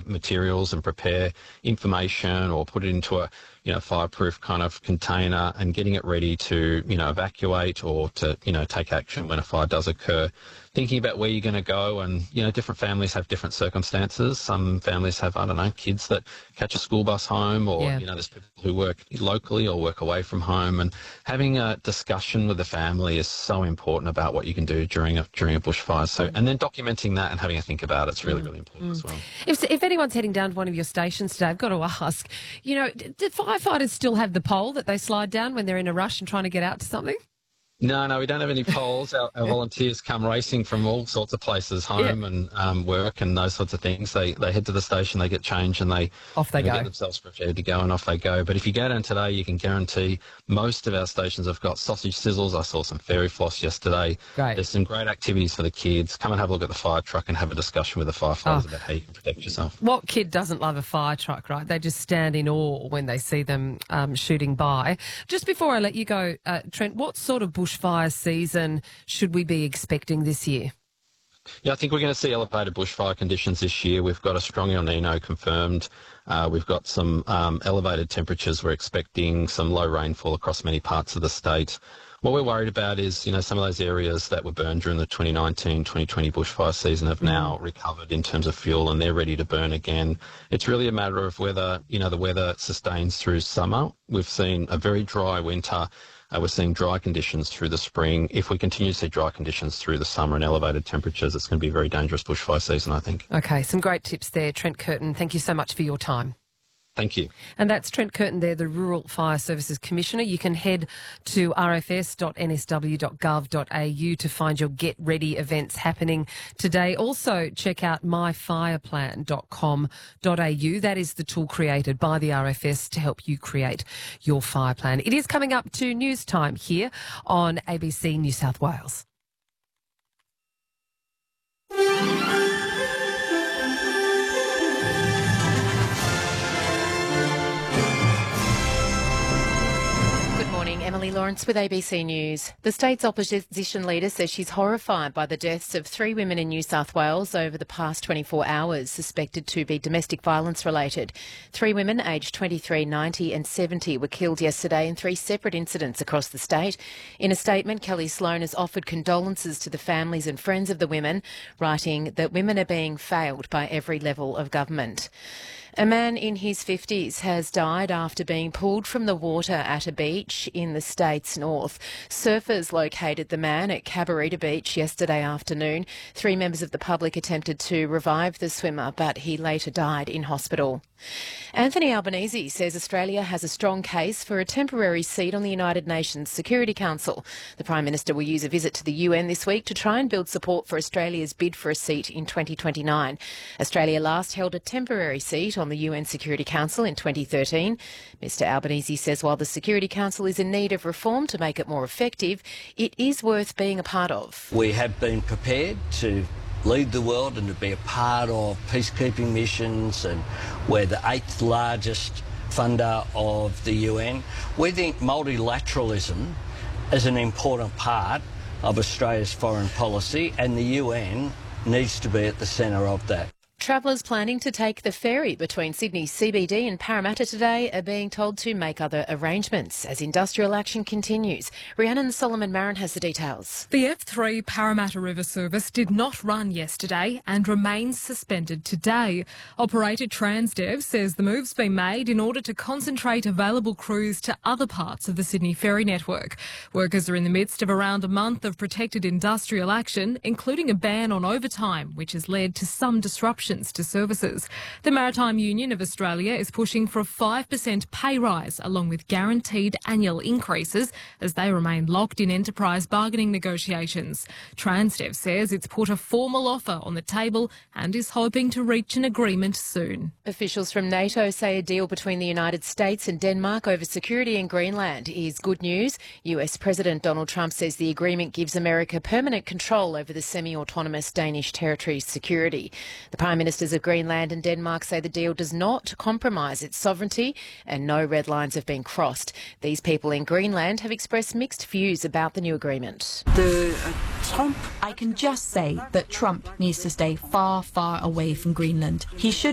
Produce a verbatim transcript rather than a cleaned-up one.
materials and prepare information or put it into a you know, fireproof kind of container and getting it ready to, you know, evacuate or to, you know, take action when a fire does occur. Thinking about where you're going to go, and, you know, different families have different circumstances. Some families have, I don't know, kids that catch a school bus home, or, Yeah. you know, there's people who work locally or work away from home. And having a discussion with the family is so important about what you can do during a during a bushfire. So, and then documenting that and having a think about it's really, really important as well. If, if anyone's heading down to one of your stations today, I've got to ask, you know, d- do firefighters still have the pole that they slide down when they're in a rush and trying to get out to something? No, no, we don't have any poles. Our, our volunteers come racing from all sorts of places, home Yeah. and um, work and those sorts of things. They they head to the station, they get changed, and they Off they you know, go. get themselves prepared to go, and off they go. But if you go down today, you can guarantee most of our stations have got sausage sizzles. I saw some fairy floss yesterday. Great. There's some great activities for the kids. Come and have a look at the fire truck and have a discussion with the firefighters Oh. about how you can protect yourself. What kid doesn't love a fire truck, right? They just stand in awe when they see them um, shooting by. Just before I let you go, uh, Trent, what sort of bushfire season should we be expecting this year? Yeah, I think we're going to see elevated bushfire conditions this year. We've got a strong El Nino confirmed. Uh, we've got some um, elevated temperatures. We're expecting some low rainfall across many parts of the state. What we're worried about is, you know, some of those areas that were burned during the twenty nineteen twenty twenty bushfire season have now recovered in terms of fuel, and they're ready to burn again. It's really a matter of whether, you know, the weather sustains through summer. We've seen a very dry winter. Uh, we're seeing dry conditions through the spring. If we continue to see dry conditions through the summer and elevated temperatures, it's going to be a very dangerous bushfire season, I think. Okay, some great tips there, Trent Curtin. Thank you so much for your time. Thank you. And that's Trent Curtin there, the Rural Fire Services Commissioner. You can head to r f s dot n s w dot gov dot a u to find your Get Ready events happening today. Also, check out my fire plan dot com dot a u. That is the tool created by the R F S to help you create your fire plan. It is coming up to news time here on A B C New South Wales. Emily Lawrence with A B C News. The state's opposition leader says she's horrified by the deaths of three women in New South Wales over the past twenty-four hours, suspected to be domestic violence related. Three women aged twenty-three, ninety and seventy were killed yesterday in three separate incidents across the state. In a statement, Kelly Sloan has offered condolences to the families and friends of the women, writing that women are being failed by every level of government. A man in his fifties has died after being pulled from the water at a beach in the state's north. Surfers located the man at Cabarita Beach yesterday afternoon. Three members of the public attempted to revive the swimmer, but he later died in hospital. Anthony Albanese says Australia has a strong case for a temporary seat on the United Nations Security Council. The Prime Minister will use a visit to the U N this week to try and build support for Australia's bid for a seat in twenty twenty-nine. Australia last held a temporary seat on the U N Security Council in twenty thirteen. Mister Albanese says while the Security Council is in need of reform to make it more effective, it is worth being a part of. We have been prepared to lead the world and to be a part of peacekeeping missions, and we're the eighth largest funder of the U N. We think multilateralism is an important part of Australia's foreign policy, and the U N needs to be at the centre of that. Travellers planning to take the ferry between Sydney's C B D and Parramatta today are being told to make other arrangements as industrial action continues. Rhiannon Solomon-Marin has the details. The F three Parramatta River service did not run yesterday and remains suspended today. Operator Transdev says the move's been made in order to concentrate available crews to other parts of the Sydney ferry network. Workers are in the midst of around a month of protected industrial action, including a ban on overtime, which has led to some disruption to services. The Maritime Union of Australia is pushing for a five percent pay rise along with guaranteed annual increases as they remain locked in enterprise bargaining negotiations. Transdev says it's put a formal offer on the table and is hoping to reach an agreement soon. Officials from NATO say a deal between the United States and Denmark over security in Greenland is good news. U S President Donald Trump says the agreement gives America permanent control over the semi-autonomous Danish territory's security. The Prime Ministers of Greenland and Denmark say the deal does not compromise its sovereignty and no red lines have been crossed. These people in Greenland have expressed mixed views about the new agreement. The uh, Trump. I can just say that Trump needs to stay far, far away from Greenland. He should